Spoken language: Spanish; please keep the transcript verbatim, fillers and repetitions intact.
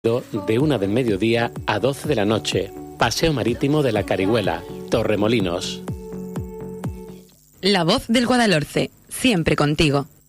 de una del mediodía a doce de la noche. Paseo Marítimo de la Carihuela, Torremolinos. La voz del Guadalhorce, siempre contigo.